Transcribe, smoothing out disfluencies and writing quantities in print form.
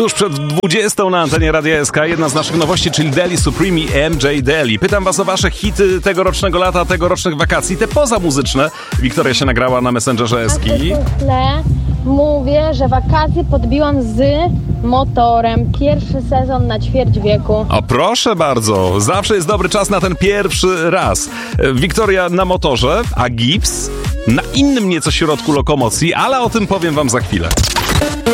Tuż przed 20 na antenie Radia SK jedna z naszych nowości, czyli Daily Supreme i MJ Daily. Pytam was o wasze hity tegorocznego lata, tegorocznych wakacji, te pozamuzyczne. Wiktoria się nagrała na Messengerze Eski. Mówię, że wakacje podbiłam z motorem. Pierwszy sezon na ćwierć wieku. O, proszę bardzo, zawsze jest dobry czas na ten pierwszy raz. Wiktoria na motorze, a Gibbs na innym nieco środku lokomocji, ale o tym powiem wam za chwilę.